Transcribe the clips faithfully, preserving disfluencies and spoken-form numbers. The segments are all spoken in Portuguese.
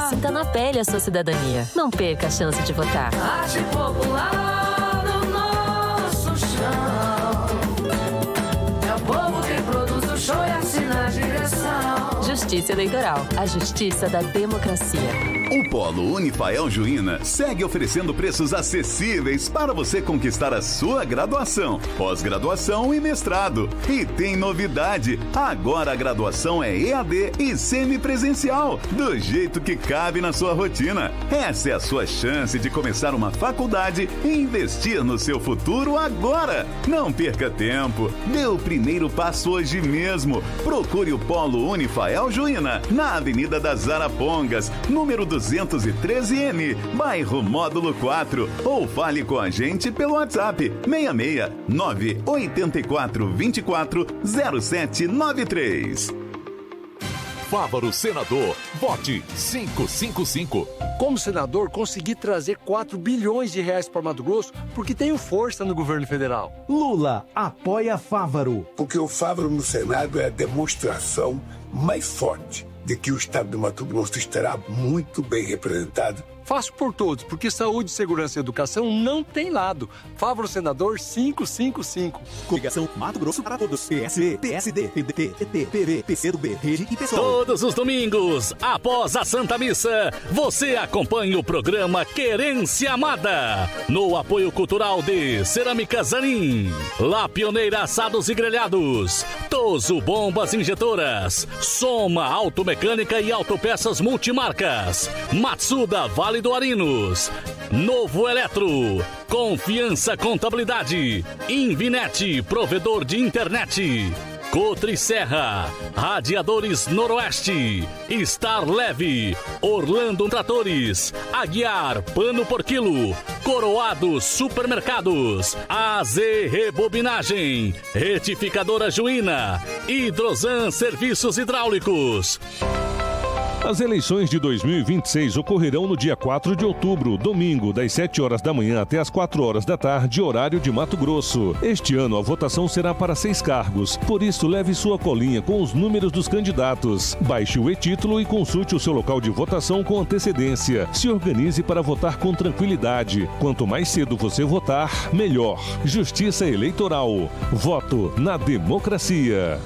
Sinta na pele a sua cidadania. Não perca a chance de votar. Arte popular no nosso chão. É o povo quem produz o show e assina a direção. Justiça Eleitoral. A justiça da democracia. O Polo Unifael Juína segue oferecendo preços acessíveis para você conquistar a sua graduação, pós-graduação e mestrado. E tem novidade, agora a graduação é E A D e semipresencial, do jeito que cabe na sua rotina. Essa é a sua chance de começar uma faculdade e investir no seu futuro agora. Não perca tempo, dê o primeiro passo hoje mesmo. Procure o Polo Unifael Juína, na Avenida das Arapongas, número duzentos e treze N, bairro Módulo quatro, ou fale com a gente pelo WhatsApp seis seis nove oito quatro dois quatro zero sete nove três. Fávaro Senador, vote cinco cinco cinco. Como senador, consegui trazer quatro bilhões de reais para Mato Grosso porque tenho força no governo federal. Lula apoia Fávaro. Porque o Fávaro no Senado é a demonstração mais forte de que o estado de Mato Grosso estará muito bem representado. Faço por todos, porque saúde, segurança e educação não tem lado. Fávaro Senador cinco cinco cinco. Coligação Mato Grosso para todos. P S B, P S D, P D T, P T, P V, P C do B, Rede e PSOL. Todos os domingos, após a Santa Missa, você acompanha o programa Querência Amada, no apoio cultural de Cerâmica Zanin, La Pioneira Assados e Grelhados, Toso Bombas Injetoras, Soma Automecânica e Autopeças Multimarcas, Matsuda Vale do Arinos, Novo Eletro, Confiança Contabilidade, Invinet, provedor de internet, Cotri Serra, Radiadores Noroeste, Star Leve, Orlando Tratores, Aguiar Pano por Quilo, Coroado Supermercados, A Z Rebobinagem, Retificadora Juína, Hidrosan Serviços Hidráulicos. As eleições de dois mil e vinte e seis ocorrerão no dia quatro de outubro, domingo, das sete horas da manhã até as quatro horas da tarde, horário de Mato Grosso. Este ano a votação será para seis cargos, por isso leve sua colinha com os números dos candidatos. Baixe o e-título e consulte o seu local de votação com antecedência. Se organize para votar com tranquilidade. Quanto mais cedo você votar, melhor. Justiça Eleitoral. Voto na democracia.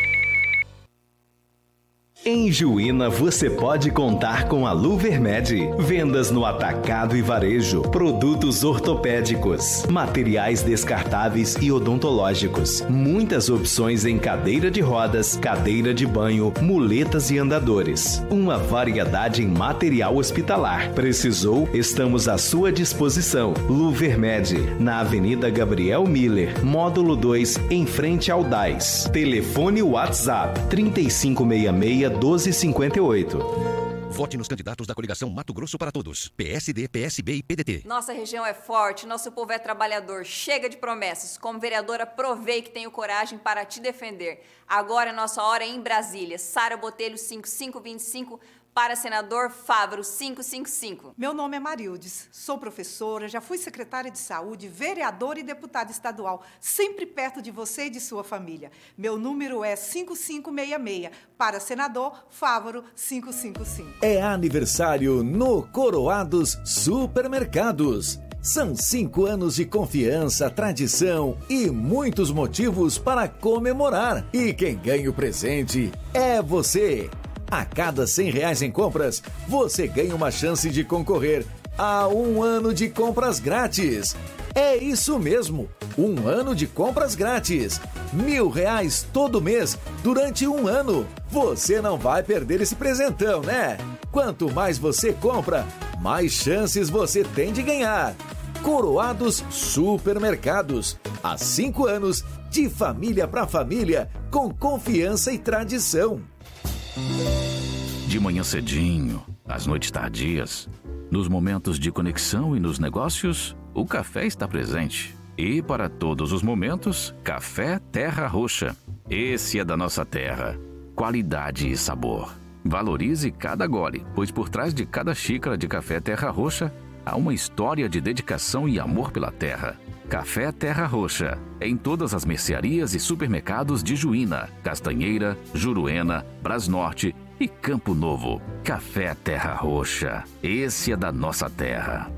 Em Juína você pode contar com a Luvermed. Vendas no atacado e varejo, produtos ortopédicos, materiais descartáveis e odontológicos. Muitas opções em cadeira de rodas, cadeira de banho, muletas e andadores. Uma variedade em material hospitalar. Precisou? Estamos à sua disposição. Luvermed, na Avenida Gabriel Miller, Módulo dois, em frente ao D A I S. Telefone WhatsApp trinta e cinco sessenta e seis doze cinquenta e oito. Vote nos candidatos da coligação Mato Grosso para Todos. P S D, P S B e P D T. Nossa região é forte, nosso povo é trabalhador. Chega de promessas. Como vereadora, provei que tenho coragem para te defender. Agora é nossa hora em Brasília. Sara Botelho, cinco cinco dois cinco. Para senador Fávaro, cinco cinco cinco. Meu nome é Marildes, sou professora, já fui secretária de saúde, vereadora e deputada estadual, sempre perto de você e de sua família. Meu número é cinco cinco seis seis. Para senador Fávaro, cinco cinco cinco. É aniversário no Coroados Supermercados. São cinco anos de confiança, tradição e muitos motivos para comemorar. E quem ganha o presente é você. A cada cem reais em compras, você ganha uma chance de concorrer a um ano de compras grátis. É isso mesmo, um ano de compras grátis. Mil reais todo mês, durante um ano. Você não vai perder esse presentão, né? Quanto mais você compra, mais chances você tem de ganhar. Coroados Supermercados. Há cinco anos, de família para família, com confiança e tradição. De manhã cedinho, às noites tardias, nos momentos de conexão e nos negócios, o café está presente. E para todos os momentos, Café Terra Roxa. Esse é da nossa terra. Qualidade e sabor. Valorize cada gole, pois por trás de cada xícara de Café Terra Roxa há uma história de dedicação e amor pela terra. Café Terra Roxa, em todas as mercearias e supermercados de Juína, Castanheira, Juruena, Brasnorte, E Campo Novo, café Terra Roxa. Esse é da nossa terra.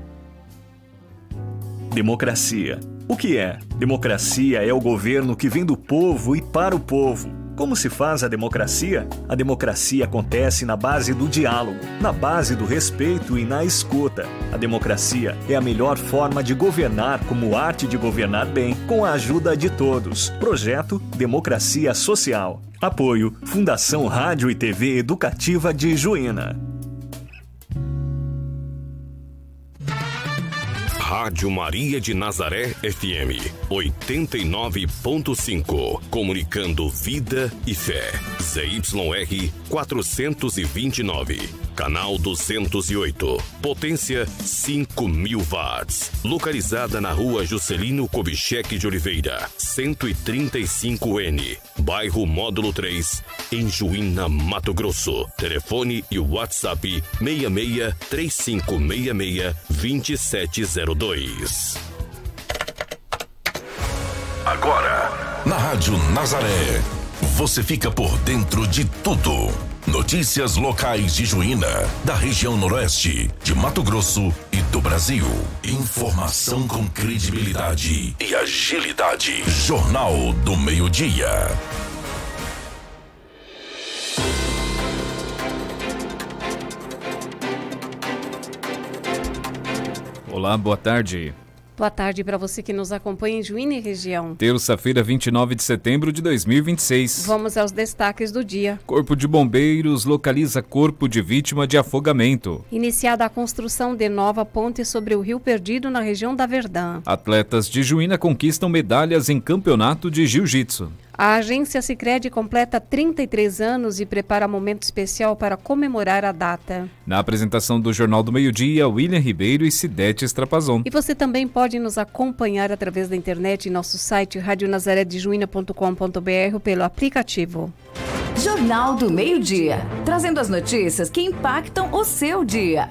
Democracia. O que é? Democracia é o governo que vem do povo e para o povo. Como se faz a democracia? A democracia acontece na base do diálogo, na base do respeito e na escuta. A democracia é a melhor forma de governar como arte de governar bem, com a ajuda de todos. Projeto Democracia Social. Apoio Fundação Rádio e T V Educativa de Juína. Rádio Maria de Nazaré F M oitenta e nove ponto cinco, comunicando vida e fé. Z Y R quatrocentos e vinte e nove, canal duzentos e oito, potência cinco mil watts, localizada na Rua Juscelino Kubitschek de Oliveira, cento e trinta e cinco N, bairro Módulo três, em Juína, Mato Grosso. Telefone e WhatsApp seis seis três cinco seis seis dois sete zero dois. Agora, na Rádio Nazaré, você fica por dentro de tudo. Notícias locais de Juína, da região noroeste, de Mato Grosso e do Brasil. Informação com credibilidade e agilidade. Jornal do Meio-Dia. Olá, boa tarde. Boa tarde para você que nos acompanha em Juína e região. Terça-feira, vinte e nove de setembro de dois mil e vinte e seis. Vamos aos destaques do dia. Corpo de Bombeiros localiza corpo de vítima de afogamento. Iniciada a construção de nova ponte sobre o Rio Perdido na região da Verdã. Atletas de Juína conquistam medalhas em campeonato de jiu-jitsu. A agência Sicredi completa trinta e três anos e prepara momento especial para comemorar a data. Na apresentação do Jornal do Meio-Dia, William Ribeiro e Cidete Strapazon. E você também pode nos acompanhar através da internet em nosso site rádio nazaré de juína ponto com ponto b r ou pelo aplicativo. Jornal do Meio-Dia, trazendo as notícias que impactam o seu dia.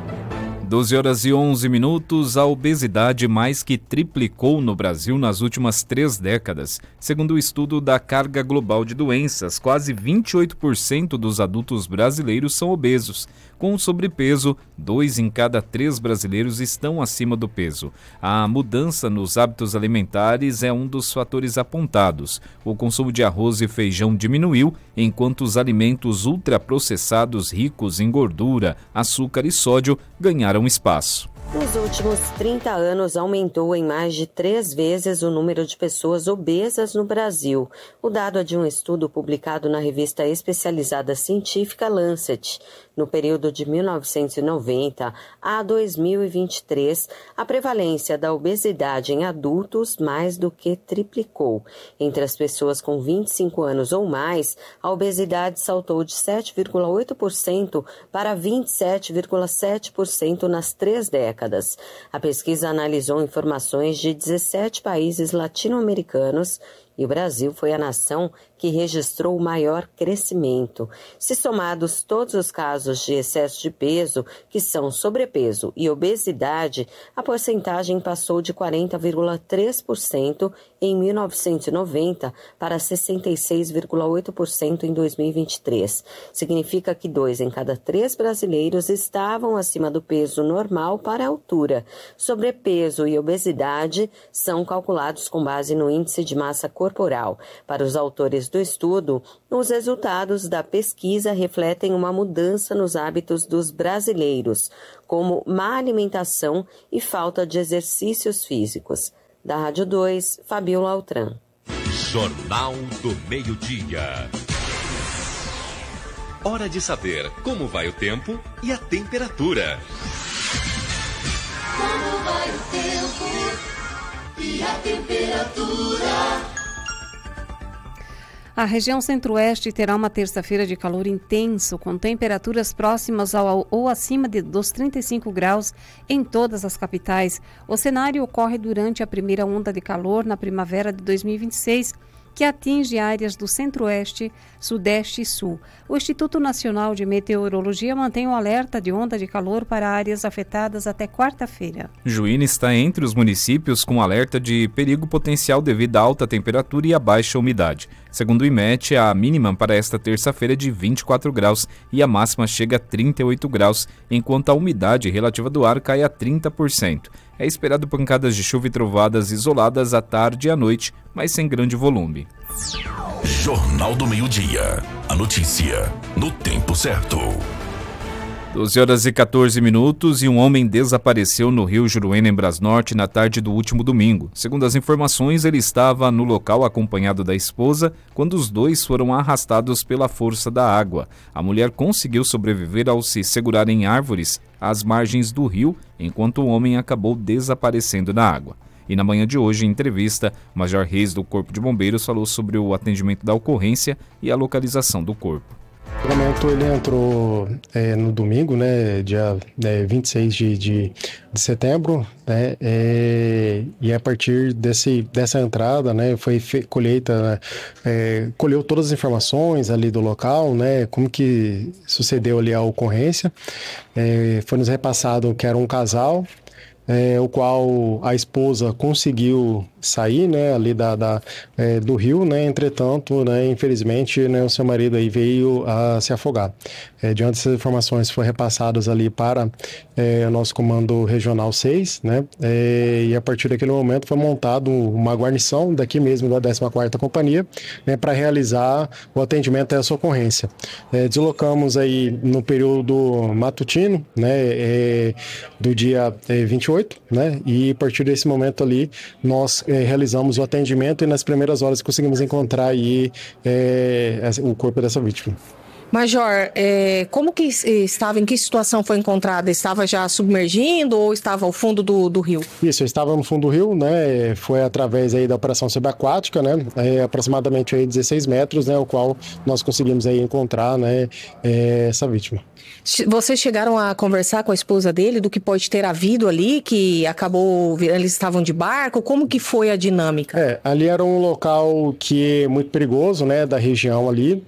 doze horas e onze minutos, a obesidade mais que triplicou no Brasil nas últimas três décadas. Segundo o estudo da Carga Global de Doenças, quase vinte e oito por cento dos adultos brasileiros são obesos. Com sobrepeso, dois em cada três brasileiros estão acima do peso. A mudança nos hábitos alimentares é um dos fatores apontados. O consumo de arroz e feijão diminuiu, enquanto os alimentos ultraprocessados ricos em gordura, açúcar e sódio ganharam espaço. Nos últimos trinta anos, aumentou em mais de três vezes o número de pessoas obesas no Brasil. O dado é de um estudo publicado na revista especializada científica Lancet. No período de mil novecentos e noventa a dois mil e vinte e três, a prevalência da obesidade em adultos mais do que triplicou. Entre as pessoas com vinte e cinco anos ou mais, a obesidade saltou de sete vírgula oito por cento para vinte e sete vírgula sete por cento nas três décadas. A pesquisa analisou informações de dezessete países latino-americanos e o Brasil foi a nação que registrou o maior crescimento. Se somados todos os casos de excesso de peso, que são sobrepeso e obesidade, a porcentagem passou de quarenta vírgula três por cento em mil novecentos e noventa para sessenta e seis vírgula oito por cento em dois mil e vinte e três. Significa que dois em cada três brasileiros estavam acima do peso normal para a altura. Sobrepeso e obesidade são calculados com base no índice de massa corporal. Para os autores do estudo, os resultados da pesquisa refletem uma mudança nos hábitos dos brasileiros, como má alimentação e falta de exercícios físicos. Da Rádio dois, Fabiola Altran. Jornal do Meio-Dia. Hora de saber como vai o tempo e a temperatura. Como vai o tempo e a temperatura? A região centro-oeste terá uma terça-feira de calor intenso, com temperaturas próximas ao, ou acima de, dos trinta e cinco graus em todas as capitais. O cenário ocorre durante a primeira onda de calor na primavera de dois mil e vinte e seis, que atinge áreas do centro-oeste, sudeste e sul. O Instituto Nacional de Meteorologia mantém o alerta de onda de calor para áreas afetadas até quarta-feira. Juína está entre os municípios com alerta de perigo potencial devido à alta temperatura e à baixa umidade. Segundo o IMET, a mínima para esta terça-feira é de vinte e quatro graus e a máxima chega a trinta e oito graus, enquanto a umidade relativa do ar cai a trinta por cento. É esperado pancadas de chuva e trovadas isoladas à tarde e à noite, mas sem grande volume. Jornal do Meio-Dia. A notícia no tempo certo. doze horas e quatorze minutos e um homem desapareceu no rio Juruena, em Brasnorte, na tarde do último domingo. Segundo as informações, ele estava no local acompanhado da esposa quando os dois foram arrastados pela força da água. A mulher conseguiu sobreviver ao se segurar em árvores às margens do rio, enquanto o homem acabou desaparecendo na água. E na manhã de hoje, em entrevista, o Major Reis do Corpo de Bombeiros falou sobre o atendimento da ocorrência e a localização do corpo. O livramento ele entrou é, no domingo, né, dia é, vinte e seis de, de, de setembro, né, é, e a partir desse, dessa entrada, né, foi fe, colheita, né, é, colheu todas as informações ali do local, né, como que sucedeu ali a ocorrência, é, foi nos repassado que era um casal, É, o qual a esposa conseguiu sair, né, ali da, da, é, do rio, né, entretanto, né, infelizmente, né, o seu marido aí veio a se afogar. É, diante dessas informações foram repassadas ali para é, o nosso comando regional seis, né, é, e a partir daquele momento foi montado uma guarnição daqui mesmo da décima quarta Companhia, né, para realizar o atendimento a essa ocorrência. É, deslocamos aí no período matutino, né, é, do dia é, vinte e oito, né, e a partir desse momento ali nós é, realizamos o atendimento e nas primeiras horas conseguimos encontrar aí é, o corpo dessa vítima. Major, é, como que estava, em que situação foi encontrada? Estava já submergindo ou estava ao fundo do, do rio? Isso, eu estava no fundo do rio, né, foi através aí da operação subaquática, né, é, aproximadamente aí dezesseis metros, né, o qual nós conseguimos aí encontrar, né, é, essa vítima. Vocês chegaram a conversar com a esposa dele do que pode ter havido ali, que acabou, eles estavam de barco, como que foi a dinâmica? É, ali era um local que é muito perigoso, né, da região ali.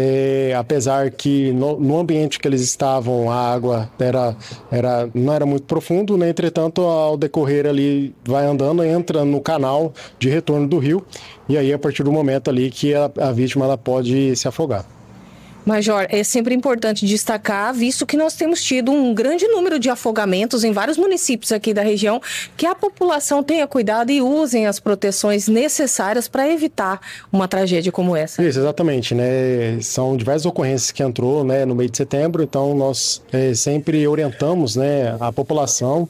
É, apesar que no, no ambiente que eles estavam a água era, era, não era muito profundo, né? Entretanto, ao decorrer ali vai andando, entra no canal de retorno do rio e aí a partir do momento ali que a, a vítima ela pode se afogar. Major, é sempre importante destacar, visto que nós temos tido um grande número de afogamentos em vários municípios aqui da região, que a população tenha cuidado e usem as proteções necessárias para evitar uma tragédia como essa. Isso, exatamente, né? São diversas ocorrências que entrou, né, no mês de setembro, então nós é, sempre orientamos, né, a população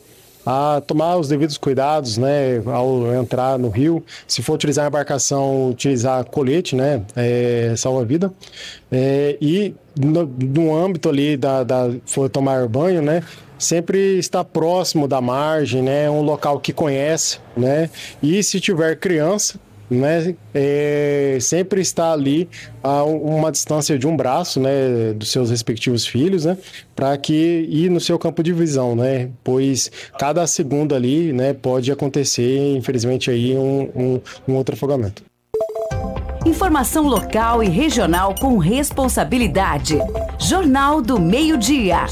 a tomar os devidos cuidados, né, ao entrar no rio. Se for utilizar a embarcação, utilizar colete, né, é, salva-vida. É, e no, no âmbito ali da, da for tomar banho, né, sempre estar próximo da margem, né, um local que conhece, né, e se tiver criança, né, é, sempre está ali a uma distância de um braço, né, dos seus respectivos filhos, né, para que ir no seu campo de visão, né, pois cada segundo ali, né, pode acontecer, infelizmente aí um, um, um outro afogamento. Informação local e regional com responsabilidade. Jornal do Meio-Dia.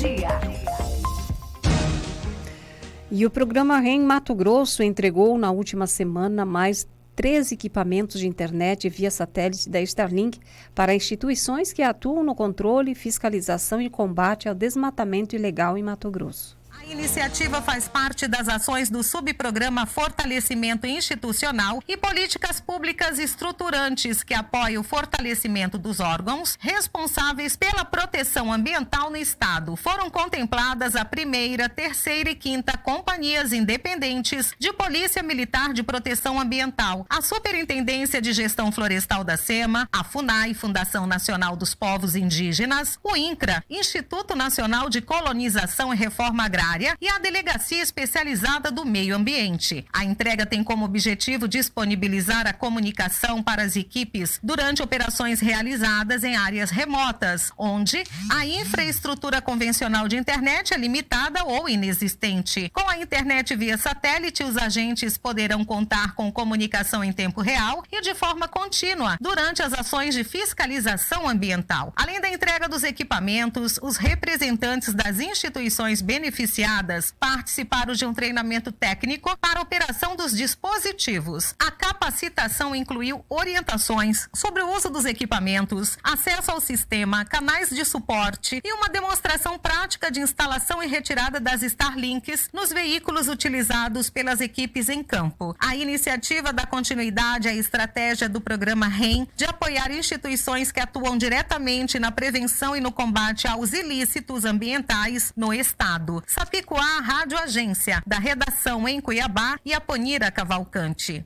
E o programa REM Mato Grosso entregou na última semana mais treze equipamentos de internet via satélite da Starlink para instituições que atuam no controle, fiscalização e combate ao desmatamento ilegal em Mato Grosso. A iniciativa faz parte das ações do subprograma Fortalecimento Institucional e Políticas Públicas Estruturantes, que apoia o fortalecimento dos órgãos responsáveis pela proteção ambiental no Estado. Foram contempladas a primeira, terceira e quinta companhias independentes de Polícia Militar de Proteção Ambiental, a Superintendência de Gestão Florestal da SEMA, a FUNAI, Fundação Nacional dos Povos Indígenas, o INCRA, Instituto Nacional de Colonização e Reforma Agrária, Rodoviária e a Delegacia Especializada do Meio Ambiente. A entrega tem como objetivo disponibilizar a comunicação para as equipes durante operações realizadas em áreas remotas, onde a infraestrutura convencional de internet é limitada ou inexistente. Com a internet via satélite, os agentes poderão contar com comunicação em tempo real e de forma contínua durante as ações de fiscalização ambiental. Além da entrega dos equipamentos, os representantes das instituições beneficiadas participaram de um treinamento técnico para a operação dos dispositivos. A capacitação incluiu orientações sobre o uso dos equipamentos, acesso ao sistema, canais de suporte e uma demonstração prática de instalação e retirada das Starlinks nos veículos utilizados pelas equipes em campo. A iniciativa dá continuidade à estratégia do programa R E M de apoiar instituições que atuam diretamente na prevenção e no combate aos ilícitos ambientais no estado. Sapicoá, Rádio Agência, da redação em Cuiabá, e a Ponira Cavalcante.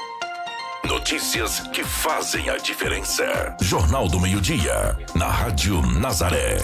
Notícias que fazem a diferença. Jornal do Meio-Dia, na Rádio Nazaré.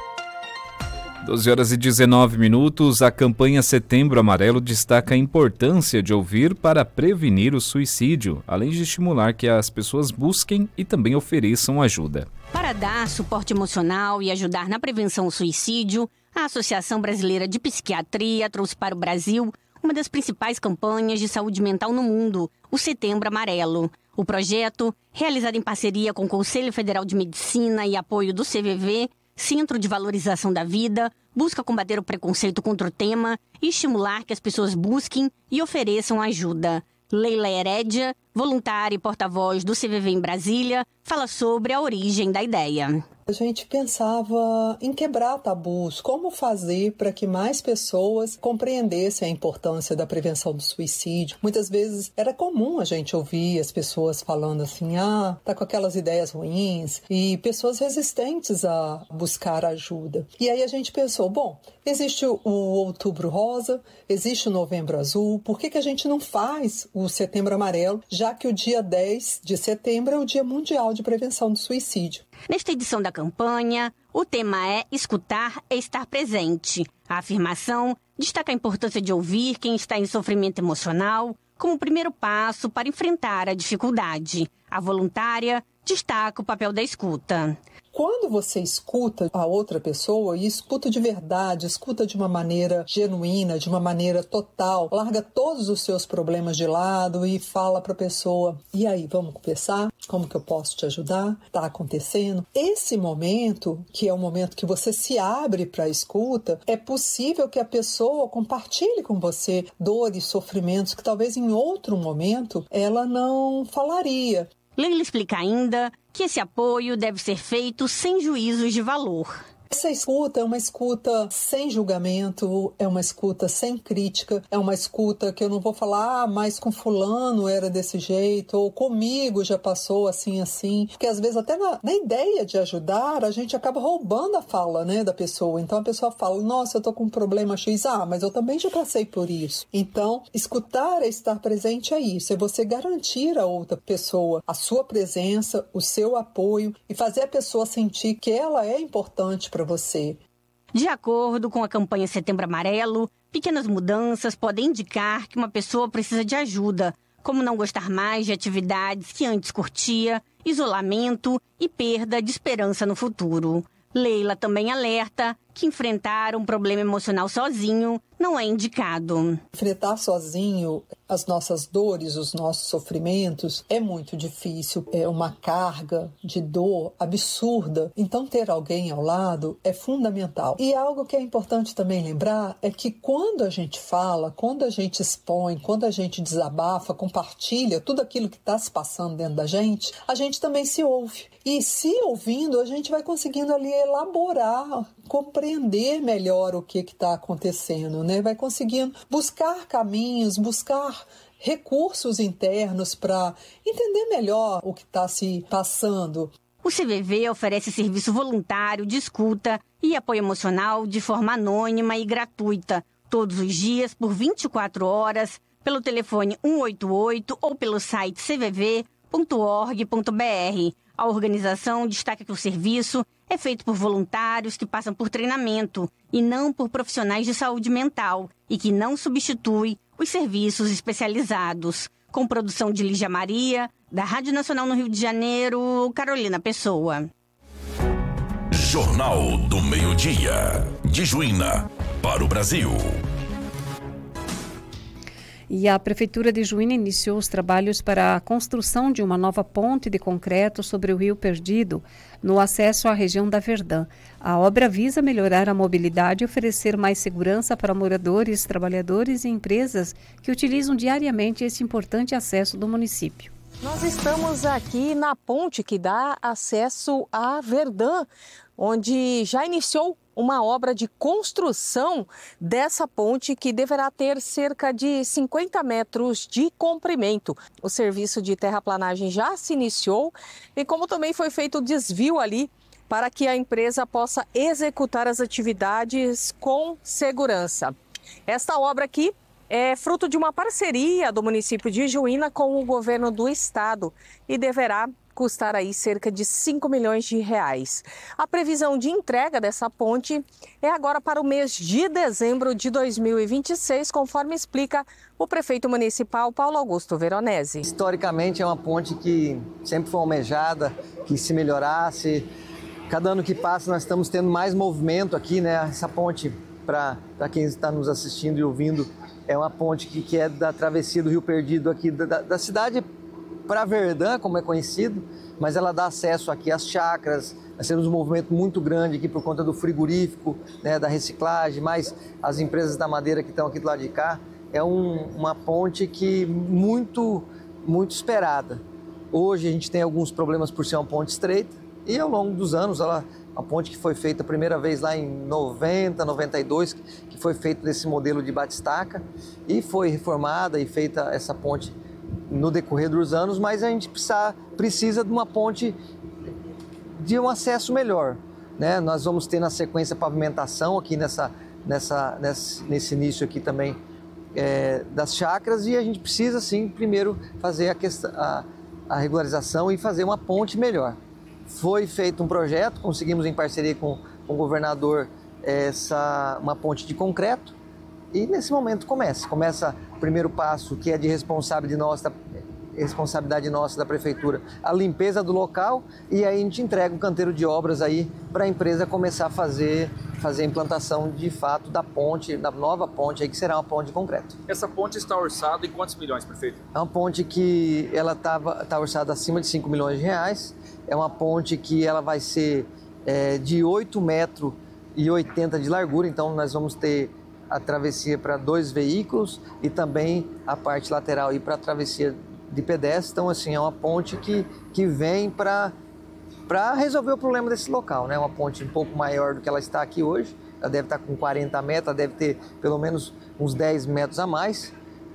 doze horas e dezenove minutos, a campanha Setembro Amarelo destaca a importância de ouvir para prevenir o suicídio, além de estimular que as pessoas busquem e também ofereçam ajuda. Para dar suporte emocional e ajudar na prevenção ao suicídio, a Associação Brasileira de Psiquiatria trouxe para o Brasil uma das principais campanhas de saúde mental no mundo, o Setembro Amarelo. O projeto, realizado em parceria com o Conselho Federal de Medicina e apoio do C V V, Centro de Valorização da Vida, busca combater o preconceito contra o tema e estimular que as pessoas busquem e ofereçam ajuda. Leila Herédia, voluntária e porta-voz do C V V em Brasília, fala sobre a origem da ideia. A gente pensava em quebrar tabus, como fazer para que mais pessoas compreendessem a importância da prevenção do suicídio. Muitas vezes era comum a gente ouvir as pessoas falando assim, ah, tá com aquelas ideias ruins, e pessoas resistentes a buscar ajuda. E aí a gente pensou, bom, existe o Outubro Rosa, existe o Novembro Azul, por que que a gente não faz o Setembro Amarelo, já que o dia dez de setembro é o Dia Mundial de Prevenção do Suicídio? Nesta edição da campanha, o tema é Escutar é Estar Presente. A afirmação destaca a importância de ouvir quem está em sofrimento emocional como primeiro passo para enfrentar a dificuldade. A voluntária destaca o papel da escuta. Quando você escuta a outra pessoa, e escuta de verdade, escuta de uma maneira genuína, de uma maneira total, larga todos os seus problemas de lado e fala para a pessoa, e aí, vamos conversar? Como que eu posso te ajudar? Está acontecendo? Esse momento, que é o momento que você se abre para a escuta, é possível que a pessoa compartilhe com você dores, sofrimentos que talvez em outro momento ela não falaria. Leila explica ainda que esse apoio deve ser feito sem juízos de valor. Essa escuta é uma escuta sem julgamento, é uma escuta sem crítica, é uma escuta que eu não vou falar, ah, mas com fulano era desse jeito, ou comigo já passou assim, assim. Porque às vezes até na, na ideia de ajudar, a gente acaba roubando a fala, né, da pessoa. Então a pessoa fala, nossa, eu tô com um problema X, ah, mas eu também já passei por isso. Então, escutar é estar presente é isso, é você garantir a outra pessoa a sua presença, o seu apoio e fazer a pessoa sentir que ela é importante para você. De acordo com a campanha Setembro Amarelo, pequenas mudanças podem indicar que uma pessoa precisa de ajuda, como não gostar mais de atividades que antes curtia, isolamento e perda de esperança no futuro. Leila também alerta que enfrentar um problema emocional sozinho não é indicado. Enfrentar sozinho as nossas dores, os nossos sofrimentos é muito difícil. É uma carga de dor absurda. Então ter alguém ao lado é fundamental. E algo que é importante também lembrar é que quando a gente fala, quando a gente expõe, quando a gente desabafa, compartilha tudo aquilo que está se passando dentro da gente, a gente também se ouve. E se ouvindo, a gente vai conseguindo ali elaborar, compreender melhor o que está acontecendo, né? Vai conseguindo buscar caminhos, buscar recursos internos para entender melhor o que está se passando. O C V V oferece serviço voluntário de escuta e apoio emocional de forma anônima e gratuita, todos os dias por vinte e quatro horas, pelo telefone um oito oito ou pelo site c v v ponto org ponto b r. A organização destaca que o serviço é feito por voluntários que passam por treinamento e não por profissionais de saúde mental e que não substitui os serviços especializados. Com produção de Lígia Maria, da Rádio Nacional no Rio de Janeiro, Carolina Pessoa. Jornal do Meio-Dia, de Juína, para o Brasil. E a Prefeitura de Juína iniciou os trabalhos para a construção de uma nova ponte de concreto sobre o Rio Perdido, no acesso à região da Verdã. A obra visa melhorar a mobilidade e oferecer mais segurança para moradores, trabalhadores e empresas que utilizam diariamente esse importante acesso do município. Nós estamos aqui na ponte que dá acesso à Verdã, onde já iniciou uma obra de construção dessa ponte que deverá ter cerca de cinquenta metros de comprimento. O serviço de terraplanagem já se iniciou e como também foi feito o desvio ali para que a empresa possa executar as atividades com segurança. Esta obra aqui é fruto de uma parceria do município de Juína com o governo do estado e deverá custar aí cerca de cinco milhões de reais. A previsão de entrega dessa ponte é agora para o mês de dezembro de dois mil e vinte e seis, conforme explica o prefeito municipal Paulo Augusto Veronese. Historicamente é uma ponte que sempre foi almejada, que se melhorasse. Cada ano que passa nós estamos tendo mais movimento aqui, né? Essa ponte, para quem está nos assistindo e ouvindo, é uma ponte que, que é da travessia do Rio Perdido aqui da, da cidade para Verdã, como é conhecido, mas ela dá acesso aqui às chacras. Nós temos um movimento muito grande aqui por conta do frigorífico, né, da reciclagem, mais as empresas da madeira que estão aqui do lado de cá. É um, uma ponte que muito, muito esperada. Hoje a gente tem alguns problemas por ser uma ponte estreita e ao longo dos anos, ela, a ponte que foi feita a primeira vez lá em noventa, noventa e dois, que foi feita desse modelo de batistaca e foi reformada e feita essa ponte no decorrer dos anos, mas a gente precisa, precisa de uma ponte de um acesso melhor, né? Nós vamos ter na sequência pavimentação aqui nessa, nessa, nesse, nesse início aqui também é, das chacras e a gente precisa sim primeiro fazer a, questão, a, a regularização e fazer uma ponte melhor. Foi feito um projeto, conseguimos em parceria com, com o governador essa, uma ponte de concreto e nesse momento começa, começa o primeiro passo que é de responsabilidade nossa, responsabilidade nossa da prefeitura, a limpeza do local e aí a gente entrega um canteiro de obras aí para a empresa começar a fazer, fazer a implantação de fato da ponte, da nova ponte aí que será uma ponte de concreto. Essa ponte está orçada em quantos milhões, prefeito? É uma ponte que ela estava tá orçada acima de cinco milhões de reais, é uma ponte que ela vai ser é, de oito metros e oitenta de largura, então nós vamos ter a travessia para dois veículos e também a parte lateral para a travessia de pedestres. Então, assim, é uma ponte que, que vem para resolver o problema desse local, né? Uma ponte um pouco maior do que ela está aqui hoje. Ela deve estar com quarenta metros, ela deve ter pelo menos uns dez metros a mais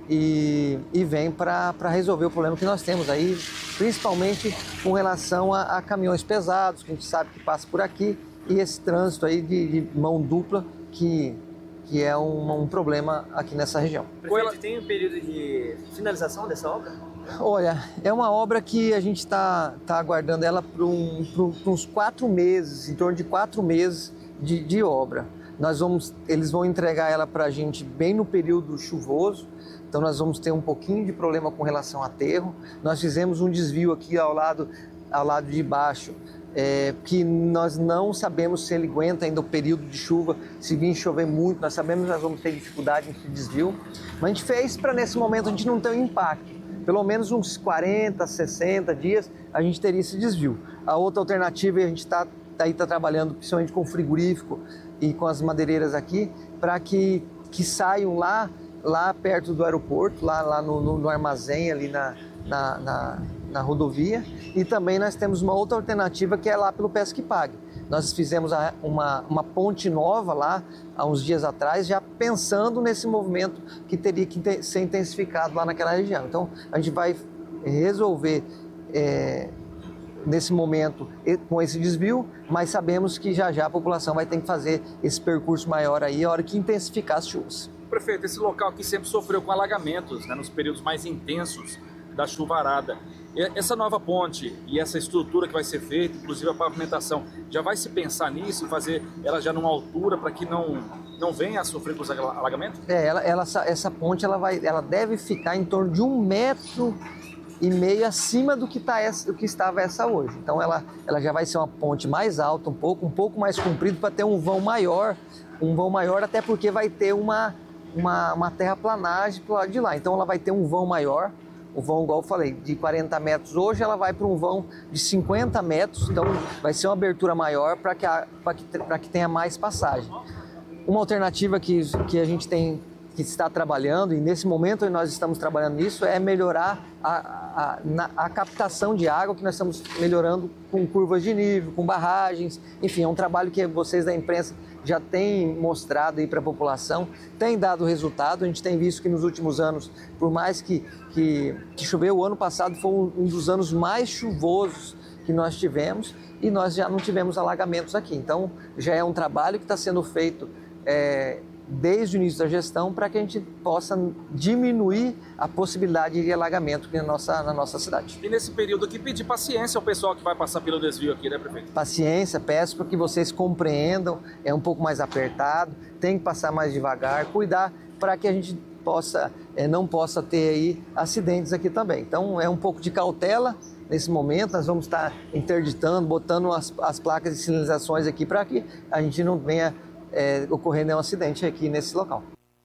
e, e vem para resolver o problema que nós temos aí, principalmente com relação a, a caminhões pesados, que a gente sabe que passa por aqui, e esse trânsito aí de, de mão dupla que... que é um, um problema aqui nessa região. Prefeito, tem um período de finalização dessa obra? Olha, é uma obra que a gente está tá aguardando ela por, um, por, por uns quatro meses, em torno de quatro meses de, de obra. Nós vamos, eles vão entregar ela para a gente bem no período chuvoso, então nós vamos ter um pouquinho de problema com relação a aterro. Nós fizemos um desvio aqui ao lado, ao lado de baixo, É, que nós não sabemos se ele aguenta ainda o período de chuva, se vir chover muito, nós sabemos que nós vamos ter dificuldade nesse desvio, mas a gente fez para nesse momento a gente não ter um impacto, pelo menos uns quarenta, sessenta dias a gente teria esse desvio. A outra alternativa, a gente está aí tá trabalhando principalmente com o frigorífico e com as madeireiras aqui, para que, que saiam lá, lá perto do aeroporto, lá, lá no, no, no armazém ali na, na, na na rodovia, e também nós temos uma outra alternativa que é lá pelo Pesca e Pague. Nós fizemos a, uma, uma ponte nova lá há uns dias atrás, já pensando nesse movimento que teria que ter, ser intensificado lá naquela região. Então a gente vai resolver é, nesse momento com esse desvio, mas sabemos que já já a população vai ter que fazer esse percurso maior aí a hora que intensificar as chuvas. Prefeito, esse local aqui sempre sofreu com alagamentos, né, nos períodos mais intensos. da chuvarada. Essa nova ponte e essa estrutura que vai ser feita, inclusive a pavimentação, já vai se pensar nisso, fazer ela já numa altura para que não, não venha a sofrer com os alagamentos? É, ela, ela, essa ponte ela vai, ela deve ficar em torno de um metro e meio acima do que, tá essa, do que estava essa hoje. Então ela, ela já vai ser uma ponte mais alta, um pouco, um pouco mais comprida para ter um vão maior, um vão maior até porque vai ter uma, uma, uma terraplanagem para o lado de lá. Então ela vai ter um vão maior. O vão, igual eu falei, de quarenta metros hoje, ela vai para um vão de cinquenta metros, então vai ser uma abertura maior para que, que, que tenha mais passagem. Uma alternativa que, que a gente tem, que está trabalhando, e nesse momento nós estamos trabalhando nisso, é melhorar a, a, a, a captação de água, que nós estamos melhorando com curvas de nível, com barragens, enfim, é um trabalho que vocês da imprensa já têm mostrado aí para a população, tem dado resultado. A gente tem visto que nos últimos anos, por mais que, que, que choveu, o ano passado foi um dos anos mais chuvosos que nós tivemos e nós já não tivemos alagamentos aqui. Então, já é um trabalho que está sendo feito é, desde o início da gestão para que a gente possa diminuir a possibilidade de alagamento aqui na nossa, na nossa cidade. E nesse período aqui, pedir paciência ao pessoal que vai passar pelo desvio aqui, né, prefeito? Paciência, peço para que vocês compreendam, é um pouco mais apertado, tem que passar mais devagar, cuidar para que a gente possa, é, não possa ter aí acidentes aqui também. Então é um pouco de cautela nesse momento, nós vamos estar interditando, botando as, as placas de sinalizações aqui para que a gente não venha É, ocorrendo um acidente aqui nesse local.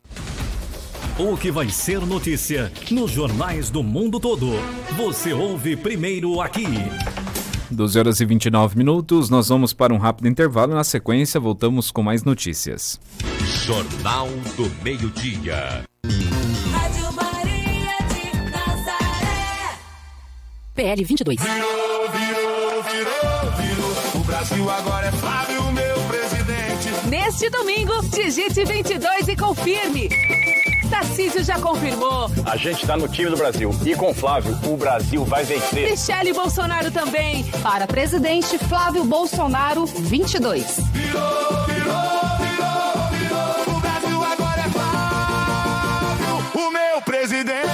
O que vai ser notícia nos jornais do mundo todo. Você ouve primeiro aqui. doze horas e vinte e nove minutos, nós vamos para um rápido intervalo. Na sequência, voltamos com mais notícias. Jornal do Meio-Dia. Rádio Maria de Nazaré. P L vinte e dois. Virou, virou, virou, virou. O Brasil agora é Flávio, meu presidente. Neste domingo, digite vinte e dois e confirme. Tarcísio já confirmou. A gente tá no time do Brasil. E com Flávio, o Brasil vai vencer. Michele Bolsonaro também. Para presidente, Flávio Bolsonaro, vinte e dois. Virou, virou, virou, virou. O Brasil agora é Flávio, o meu presidente.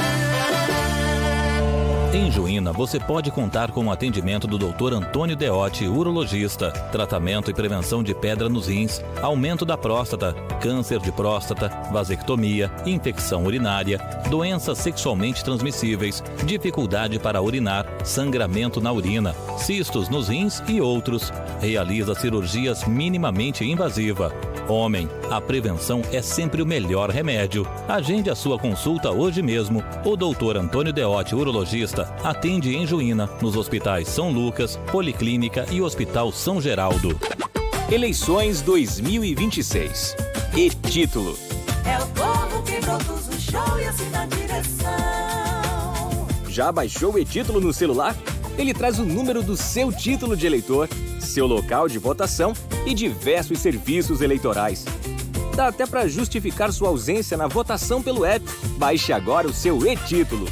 Em Juína, você pode contar com o atendimento do doutor Antônio Deotti, urologista, tratamento e prevenção de pedra nos rins, aumento da próstata, câncer de próstata, vasectomia, infecção urinária, doenças sexualmente transmissíveis, dificuldade para urinar, sangramento na urina, cistos nos rins e outros. Realiza cirurgias minimamente invasiva. Homem, a prevenção é sempre o melhor remédio. Agende a sua consulta hoje mesmo. O doutor Antônio Deotti, urologista, atende em Juína, nos hospitais São Lucas, Policlínica e Hospital São Geraldo. Eleições dois mil e vinte e seis. E título. É o povo que produz o show e assina a direção. Já baixou o e-título no celular? Ele traz o número do seu título de eleitor, seu local de votação e diversos serviços eleitorais. Dá até para justificar sua ausência na votação pelo app. Baixe agora o seu e-título.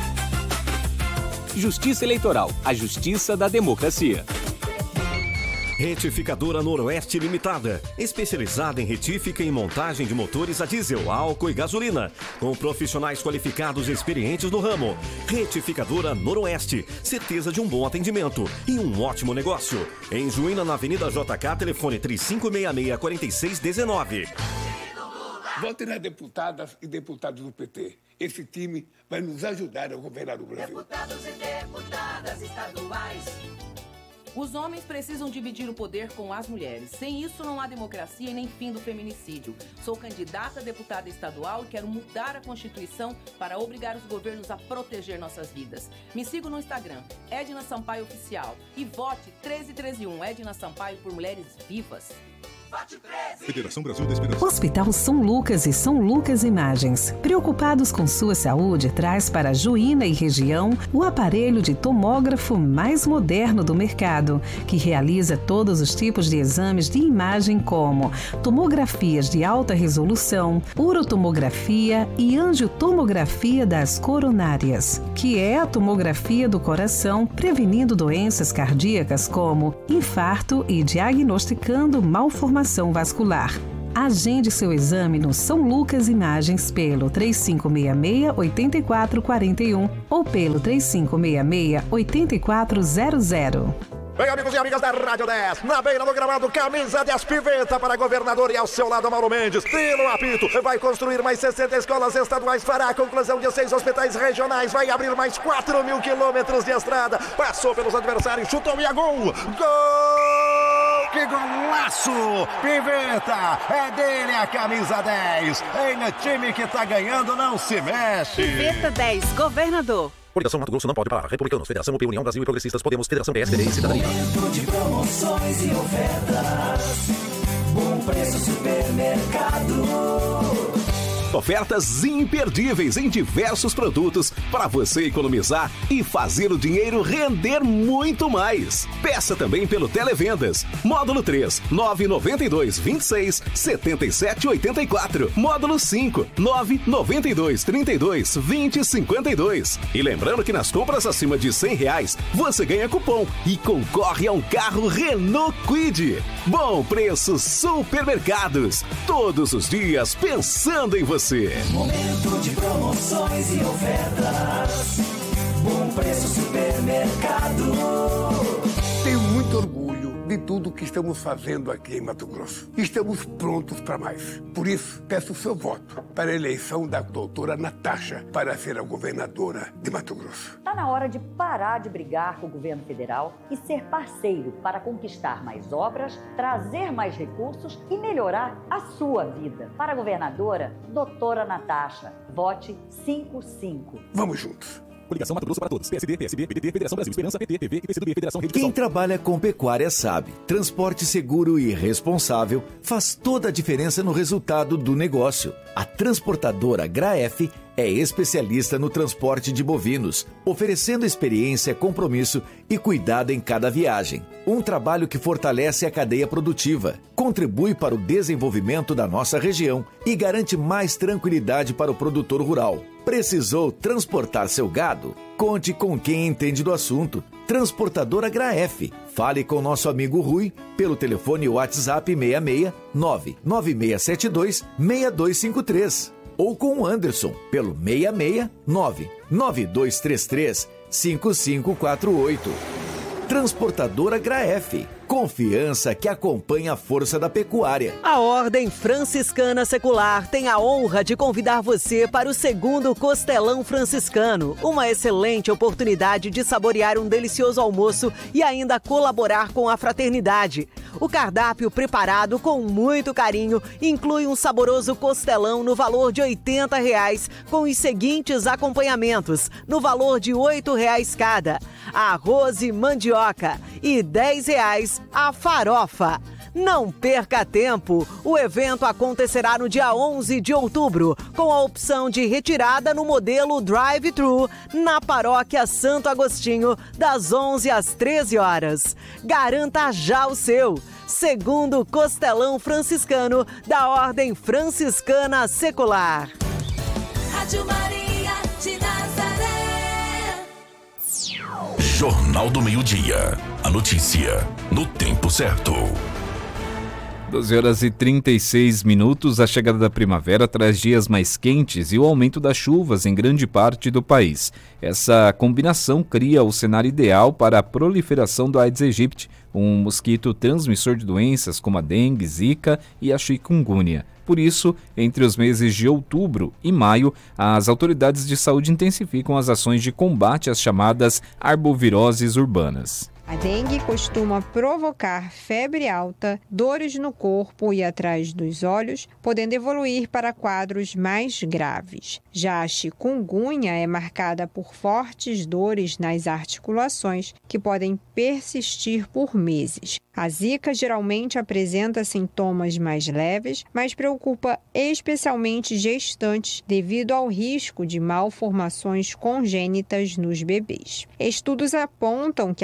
Justiça Eleitoral, a justiça da democracia. Retificadora Noroeste Limitada, especializada em retífica e montagem de motores a diesel, álcool e gasolina, com profissionais qualificados e experientes no ramo. Retificadora Noroeste, certeza de um bom atendimento e um ótimo negócio. Em Juína, na Avenida J K, telefone três cinco seis seis, quatro seis um nove. Vote nas deputadas e deputados do P T. Esse time vai nos ajudar a governar o Brasil. Deputados e deputadas estaduais. Os homens precisam dividir o poder com as mulheres. Sem isso, não há democracia e nem fim do feminicídio. Sou candidata a deputada estadual e quero mudar a Constituição para obrigar os governos a proteger nossas vidas. Me siga no Instagram, Edna Sampaio Oficial. E vote treze treze um, Edna Sampaio por Mulheres Vivas. Federação Brasil da Esperança. Hospital São Lucas e São Lucas Imagens. Preocupados com sua saúde, traz para Juína e região o aparelho de tomógrafo mais moderno do mercado, que realiza todos os tipos de exames de imagem como tomografias de alta resolução, urotomografia e angiotomografia das coronárias, que é a tomografia do coração, prevenindo doenças cardíacas como infarto e diagnosticando malformação vascular. Agende seu exame no São Lucas Imagens pelo três cinco seis seis, oito quatro quatro um ou pelo três cinco seis seis, oito quatro zero zero. Bem, amigos e amigas da Rádio dez, na beira do gramado, camisa dez Piveta para governador e ao seu lado Mauro Mendes. Tilo Apito vai construir mais sessenta escolas estaduais, fará a conclusão de seis hospitais regionais, vai abrir mais quatro mil quilômetros de estrada. Passou pelos adversários, chutou e a gol! Gol! Que golaço! Piveta, é dele a camisa dez. Em no time que tá ganhando não se mexe. Piveta dez, governador. Coligação Mato Grosso não pode parar. Republicanos, Federação U P, União Brasil e Progressistas, Podemos, Federação P S D B e Cidadania. Momento de promoções e ofertas. Bom preço, supermercado. Ofertas imperdíveis em diversos produtos para você economizar e fazer o dinheiro render muito mais. Peça também pelo Televendas. Módulo três, nove nove dois, vinte e seis, setenta e sete, oitenta e quatro. Módulo cinco, nove nove dois, trinta e dois, vinte, cinquenta e dois. E lembrando que nas compras acima de cem reais, você ganha cupom e concorre a um carro Renault Kwid. Bom preço Supermercados. Todos os dias pensando em você. Momento de promoções e ofertas. Bom preço, supermercado. Tenho muito orgulho de tudo que estamos fazendo aqui em Mato Grosso. Estamos prontos para mais. Por isso, peço o seu voto para a eleição da doutora Natasha para ser a governadora de Mato Grosso. Está na hora de parar de brigar com o governo federal e ser parceiro para conquistar mais obras, trazer mais recursos e melhorar a sua vida. Para a governadora, doutora Natasha, vote cinco cinco. Vamos juntos. Coligação Mato Grosso para todos. P S D, P S B, P D T, Federação Brasil, Esperança, P T, P V, P C do B, Federação Rede Quem trabalha com pecuária sabe. Transporte seguro e responsável faz toda a diferença no resultado do negócio. A transportadora Graef é especialista no transporte de bovinos, oferecendo experiência, compromisso e cuidado em cada viagem. Um trabalho que fortalece a cadeia produtiva, contribui para o desenvolvimento da nossa região e garante mais tranquilidade para o produtor rural. Precisou transportar seu gado? Conte com quem entende do assunto. Transportadora Graef. Fale com nosso amigo Rui pelo telefone WhatsApp seis seis nove nove seis sete dois seis dois cinco três ou com o Anderson pelo seis seis nove nove dois três três cinco cinco quatro oito. Transportadora Graef. Confiança que acompanha a força da pecuária. A Ordem Franciscana Secular tem a honra de convidar você para o segundo Costelão Franciscano. Uma excelente oportunidade de saborear um delicioso almoço e ainda colaborar com a fraternidade. O cardápio preparado com muito carinho inclui um saboroso costelão no valor de oitenta reais com os seguintes acompanhamentos, no valor de oito reais cada. Arroz e mandioca e dez reais a farofa. Não perca tempo! O evento acontecerá no dia onze de outubro, com a opção de retirada no modelo drive-thru, na Paróquia Santo Agostinho, das onze às treze horas. Garanta já o seu! Segundo Costelão Franciscano, da Ordem Franciscana Secular. Rádio Maria de Nazaré. Jornal do Meio-Dia. A notícia no tempo certo. doze horas e trinta e seis minutos, a chegada da primavera traz dias mais quentes e o aumento das chuvas em grande parte do país. Essa combinação cria o cenário ideal para a proliferação do Aedes aegypti, um mosquito transmissor de doenças como a dengue, zika e a chikungunya. Por isso, entre os meses de outubro e maio, as autoridades de saúde intensificam as ações de combate às chamadas arboviroses urbanas. A dengue costuma provocar febre alta, dores no corpo e atrás dos olhos, podendo evoluir para quadros mais graves. Já a chikungunya é marcada por fortes dores nas articulações, que podem persistir por meses. A zika geralmente apresenta sintomas mais leves, mas preocupa especialmente gestantes devido ao risco de malformações congênitas nos bebês. Estudos apontam que a maior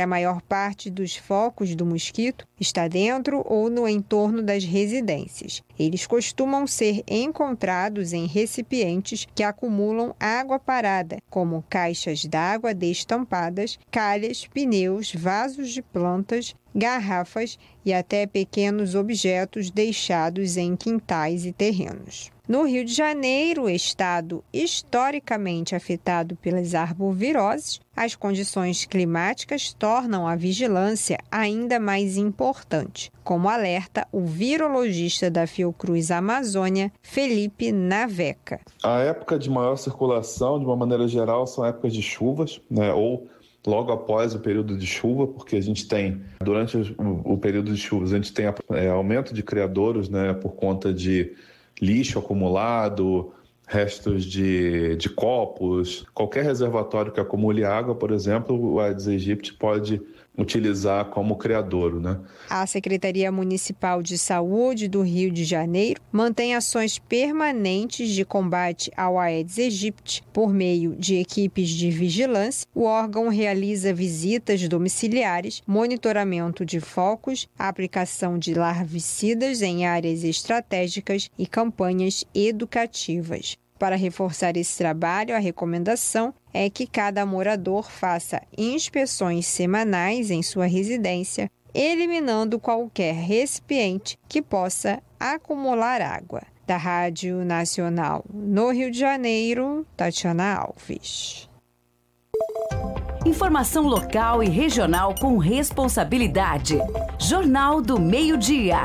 parte dos focos do mosquito está dentro ou no entorno das residências. Eles costumam ser encontrados em recipientes que acumulam água parada, como caixas d'água destampadas, calhas, pneus, vasos de plantas, garrafas e até pequenos objetos deixados em quintais e terrenos. No Rio de Janeiro, estado historicamente afetado pelas arboviroses, as condições climáticas tornam a vigilância ainda mais importante, como alerta o virologista da Fiocruz Amazônia, Felipe Naveca. A época de maior circulação, de uma maneira geral, são épocas de chuvas, né, ou logo após o período de chuva, porque a gente tem, durante o, o período de chuvas, a gente tem é, aumento de criadouros, né, por conta de lixo acumulado, restos de, de copos, qualquer reservatório que acumule água, por exemplo, o Aedes aegypti pode utilizar como criadouro, né? A Secretaria Municipal de Saúde do Rio de Janeiro mantém ações permanentes de combate ao Aedes aegypti. Por meio de equipes de vigilância, o órgão realiza visitas domiciliares, monitoramento de focos, aplicação de larvicidas em áreas estratégicas e campanhas educativas. Para reforçar esse trabalho, a recomendação é que cada morador faça inspeções semanais em sua residência, eliminando qualquer recipiente que possa acumular água. Da Rádio Nacional no Rio de Janeiro, Tatiana Alves. Informação local e regional com responsabilidade. Jornal do Meio-Dia.